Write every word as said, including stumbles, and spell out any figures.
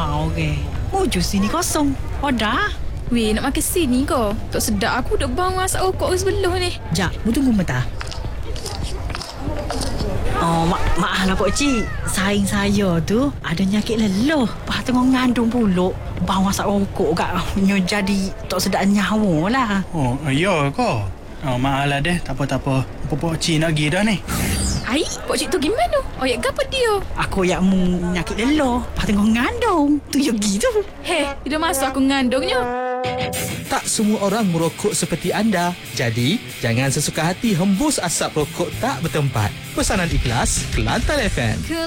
mau ke. Oh, jus sini kosong. Order. Weh, nak makan sini kau. Tak sedap aku dah bang masak rokok ke sebelah ni. Jap, mu tunggu mata. Oh, mak maaf lah Pak Cik. Saing saya tu ada nyakit leluh. Lepas tengah ngandung puluk. Bang masak rokok kat nyo jadi tak sedap nyawa lah. Oh, ya ke? Oh, maaf lah deh. Tak apa-tak apa. Pak Cik nak pergi dah ni. Ai, Pak Cik tu gimana? Oh, ya gapa dia? Aku yang mu nyakit leluh. Lepas tengah ngandung. Tu ya gitu. Heh, dia masuk aku ngandungnya. Tak semua orang merokok seperti anda. Jadi, jangan sesuka hati hembus asap rokok tak bertempat. Pesanan ikhlas, Kelantan F M.